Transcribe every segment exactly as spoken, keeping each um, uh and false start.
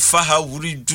Faha,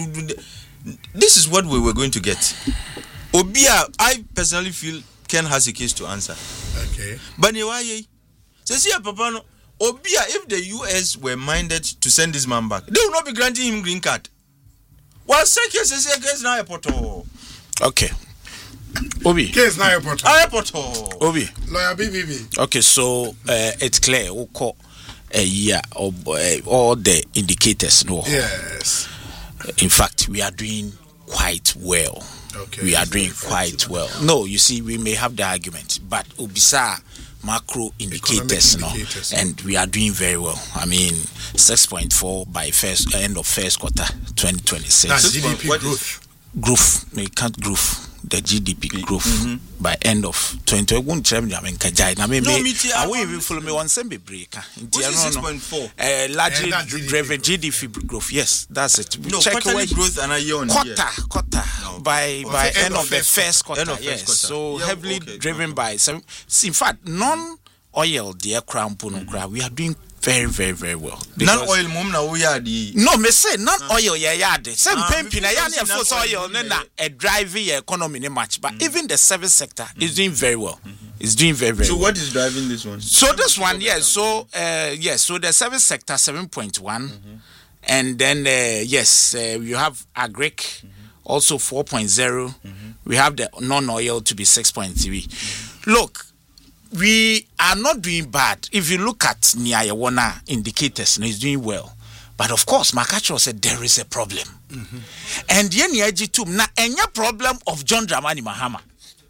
this is what we were going to get. Obia, I personally feel Ken has a case to answer. Okay. But why? Says here, Papa, Obia, if the U S were minded to send this man back, they will not be granting him green card. Well, second says here, case now airport. Okay. Obi. Case now airport. Airport. Obi. Lawyer B B B. Okay, so uh, it's clear. We'll call a year of uh, all the indicators. No. Yes. In fact, we are doing quite well. Okay. We are doing quite well. No, you see, we may have the argument, but Obisa macro indicators, no, indicators. And we are doing very well. I mean, six point four by first end of first quarter, twenty twenty-six. That's G D P growth. Growth, we can't growth. The G D P growth mm-hmm. by end of twenty. Won't tell me I mean Kajai. I mean, I will even follow me one semi break. six point four. Uh, largely yeah, driven G D P growth. Yes, that's it. No, check away growth and a year on quarter, quarter no. by by end, end of, of the first quarter. Of yes, first quarter. So yeah, heavily okay, driven okay. by some. In fact, non-oil, dear crown puno mm-hmm. we are doing very, very, very well. Non-oil, mum na we are the. No, me say non-oil, yeah, yeah. Same pimping, yeah, yeah, for oil, then a driving economy in much. But mm-hmm. even the service sector mm-hmm. is doing very well. Mm-hmm. It's doing very, very so well. So what is driving this one? So this one, yes. So, uh, yes. So the service sector seven point one, mm-hmm. and then uh, yes, uh, you have agric, mm-hmm. also four point zero. Mm-hmm. We have the non-oil to be six point three. Mm-hmm. Look. We are not doing bad. If you look at Niayawana indicators, it's doing well. But of course, Makacho said there is a problem. Mm-hmm. And the too na enya problem of John Dramani Mahama.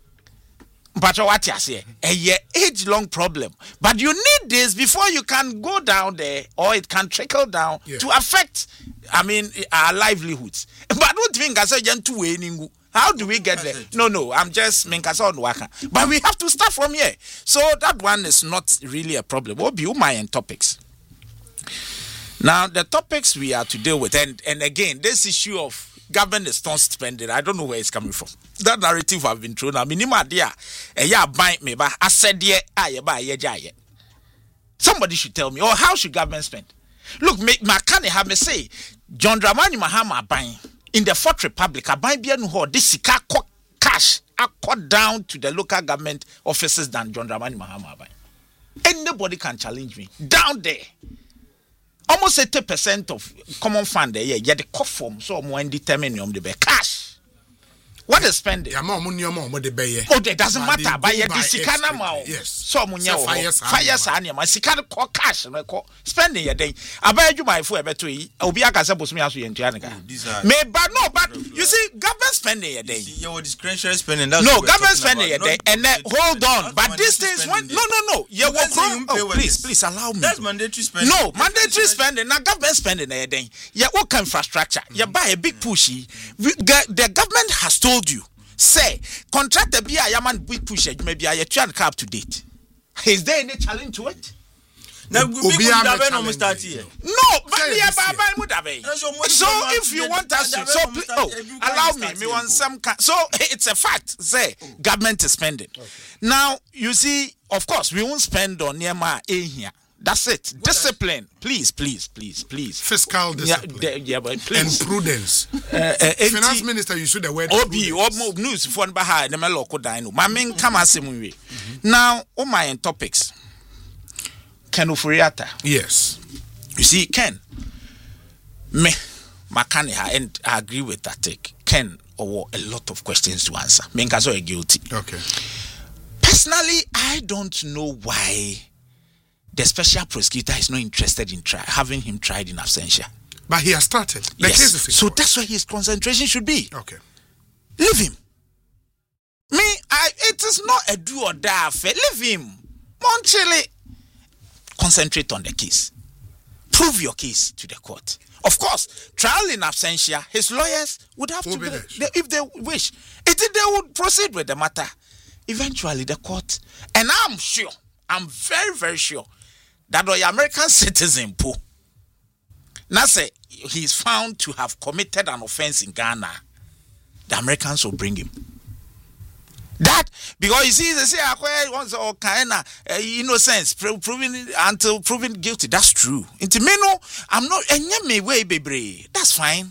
But what you say, a age-long problem. But you need this before you can go down there, or it can trickle down yeah. to affect, I mean, our livelihoods. But don't think I said two. How do we get there? No, no, I'm just Menkasa on Waka. But we have to start from here. So that one is not really a problem. What be my topics? Now, the topics we are to deal with, and, and again, this issue of government is not spending, I don't know where it's coming from. That narrative have been thrown. I mean, I said, yeah, somebody should tell me, or how should government spend? Look, Makane have me say, John Dramani Mahama buying. In the Fourth Republic, I buy bien who this cash I cut down to the local government offices than John Dramani Mahama. Anybody can challenge me down there. Almost eighty percent of common fund there, yeah, yeah, the cost form so more determine the cash. What is spending? Yeah, more money, more money, baby. Oh, that doesn't matter. Buy a Sikana mao. Yes. So money, fire, fire, sanya. My Sikana call cash. My call spending a day. I buy you my food better. I'll be a casabos me as we enter. May but no, but you see, government spending a day. Your discretionary spending. No, government spending a day. And then hold on. But these things, no, no, no. You will oh, please, please allow me. That's mandatory spending. No, mandatory spending. Now government spending a day. You work infrastructure. You buy a big pushy. The government has told you, say, contractor be a yaman big push, maybe I try and up to date. Is there any challenge to it? Now, we almost start here. No, but yeah, so if you want us to, so oh, allow me, me want some. So it's a fact. Say, government is spending. Now you see, of course, we won't spend on Nema A here. That's it. What discipline. I... Please, please, please, please. Fiscal discipline. Yeah, yeah but please. And prudence. Uh, uh, Finance Minister, you should have word Obi, Obi, news for Baha, the Meloko Dino. Mamin, come as we. Now, all my topics. Ken Oforiatta. Yes. You see, Ken, me, Makane, and I agree with that take. Ken, or a lot of questions to answer. Menkazo are guilty. Okay. Personally, I don't know why the special prosecutor is not interested in try, having him tried in absentia. But he has started. The yes. case is so that's where his concentration should be. Okay. Leave him. Me, I, it is not a do or die affair. Leave him. Monchele. Concentrate on the case. Prove your case to the court. Of course, trial in absentia, his lawyers would have to, be, they, if they wish, it, they would proceed with the matter. Eventually, the court, and I'm sure, I'm very, very sure, that the American citizen, Pooh, now say he's found to have committed an offense in Ghana, the Americans will bring him. That, because you see, they say, once all kind of innocence, proving until proven guilty. That's true. Into me, no, I'm not, and me way, baby. That's fine.